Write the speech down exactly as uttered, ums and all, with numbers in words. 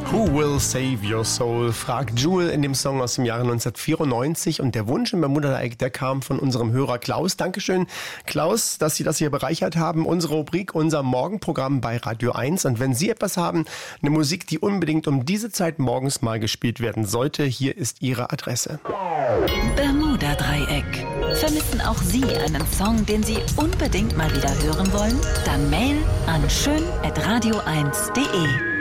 Who will save your soul? Fragt Jewel in dem Song aus dem Jahre neunzehnhundertvierundneunzig. Und der Wunsch im Bermuda-Dreieck, der kam von unserem Hörer Klaus. Dankeschön, Klaus, dass Sie das hier bereichert haben. Unsere Rubrik, unser Morgenprogramm bei Radio eins. Und wenn Sie etwas haben, eine Musik, die unbedingt um diese Zeit morgens mal gespielt werden sollte, hier ist Ihre Adresse. Bermuda-Dreieck. Vermissen auch Sie einen Song, den Sie unbedingt mal wieder hören wollen? Dann mail an schön at radio eins punkt de.